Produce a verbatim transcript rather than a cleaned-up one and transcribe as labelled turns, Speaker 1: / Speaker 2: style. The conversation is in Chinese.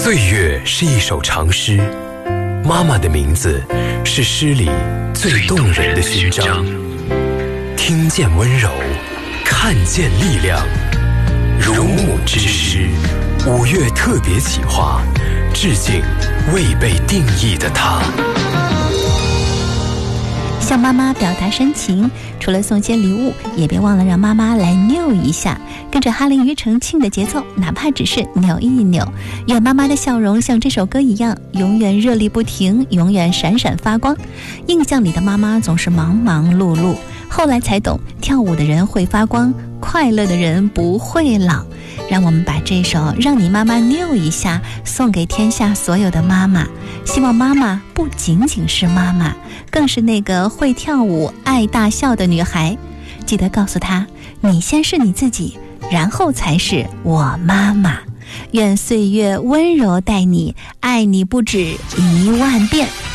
Speaker 1: 岁月是一首长诗，妈妈的名字是诗里最动人的勋章。听见温柔，看见力量。如母之诗，五月特别企划，致敬未被定义的她。
Speaker 2: 向妈妈表达深情，除了送些礼物，也别忘了让妈妈来扭一下，跟着哈林庾澄庆的节奏，哪怕只是扭一扭。愿妈妈的笑容像这首歌一样，永远热力不停，永远闪闪发光。印象里的妈妈总是忙忙碌碌，后来才懂，跳舞的人会发光，快乐的人不会老。让我们把这首《让你妈妈扭一下》送给天下所有的妈妈，希望妈妈不仅仅是妈妈，更是那个会跳舞、爱大笑的女孩。记得告诉她，你先是你自己，然后才是我妈妈。愿岁月温柔待你，爱你不止一万遍。